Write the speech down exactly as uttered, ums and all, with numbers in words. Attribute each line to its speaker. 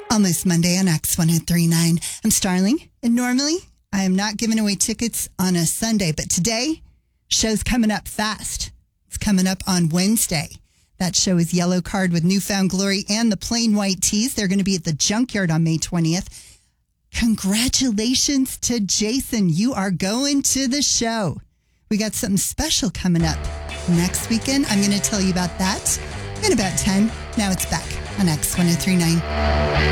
Speaker 1: Almost Monday on X one oh three point nine. I'm Starling, and normally I am not giving away tickets on a Sunday, but today, show's coming up fast. It's coming up on Wednesday. That show is Yellow Card with Newfound Glory and the Plain White Tees. They're going to be at the Junkyard on May twentieth. Congratulations to Jason. You are going to the show. We got something special coming up next weekend. I'm going to tell you about that in about ten. Now it's back on X one oh three point nine.